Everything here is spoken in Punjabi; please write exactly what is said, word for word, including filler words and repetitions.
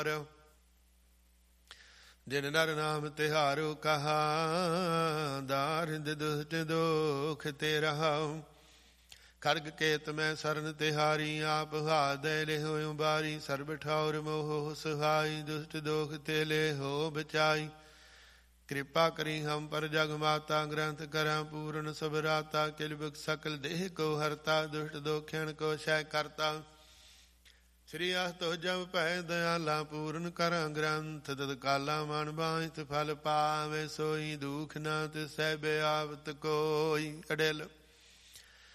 ਜਿਨ ਨਰ ਨਾਮ ਤਿਹਾਰੋ ਕਹਾ ਦਾਰਿੰਦ ਦੁਸ਼ਟ ਦੋਖ ਤੇ ਰਹਾਉ। ਖਰਗ ਕੇਤ ਮੈਂ ਸਰਨ ਤਿਹਾਰੀ ਆਪ ਹਾਦੈ ਲਿਹੋ ਉਬਾਰੀ। ਸਰਬ ਠੌਰ ਮੋਹ ਸੁਹਾਈ ਦੁਸ਼ਟ ਦੋਖ ਤੇ ਲਿਹੋ ਬਚਾਈ। ਕਿਰਪਾ ਕਰੀ ਹਮ ਪਰ ਜਗ ਮਾਤਾ ਗ੍ਰੰਥ ਕਰਾਂ ਪੂਰਨ ਸਭ ਰਾਤਾ। ਕਿਲ ਬਿਕ ਸਕਲ ਦੇਹ ਕੋ ਹਰਤਾ ਦੁਸ਼ਟ ਦੋਖਿਣ ਕੋ ਸ਼ੈ ਕਰਤਾ। ਸ੍ਰੀ ਅਸਤੋ ਜਬ ਭੈ ਦਇਆਲਾ ਪੂਰਨ ਕਰਾਂ ਗ੍ਰੰਥ। ਤਦ ਕਾਲਾ ਮਨ ਬਾਂਝਤ ਫਲ ਪਾਵੇ ਸੋਈ। ਦੁਖ ਨਾ ਤਿਸੈ ਬਿਆਵਤ ਕੋਈ। ਅਡਿਲ